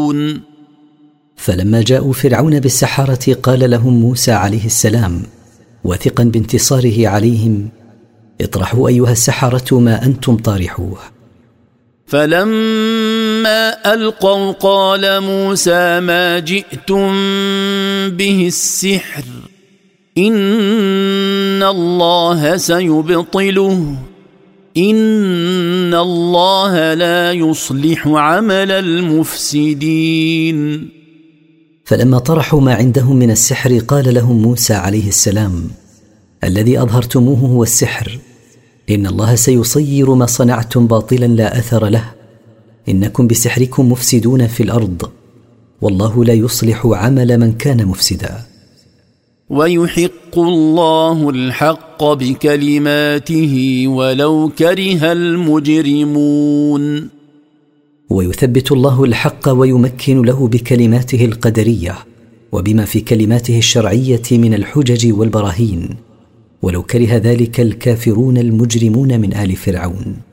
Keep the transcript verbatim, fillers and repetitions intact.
يشركون فلما جاءوا فرعون بالسحرة قال لهم موسى عليه السلام واثقا بانتصاره عليهم: اطرحوا أيها السحرة ما أنتم طارحوه. فلما ألقوا قال موسى: ما جئتم به السحر إن الله سيبطله إن الله لا يصلح عمل المفسدين. فلما طرحوا ما عندهم من السحر قال لهم موسى عليه السلام: الذي أظهرتموه هو السحر، إن الله سيصير ما صنعتم باطلا لا أثر له، إنكم بسحركم مفسدون في الأرض، والله لا يصلح عمل من كان مفسدا. ويحق الله الحق بكلماته ولو كره المجرمون. ويثبت الله الحق ويمكن له بكلماته القدرية وبما في كلماته الشرعية من الحجج والبراهين، ولو كره ذلك الكافرون المجرمون من آل فرعون.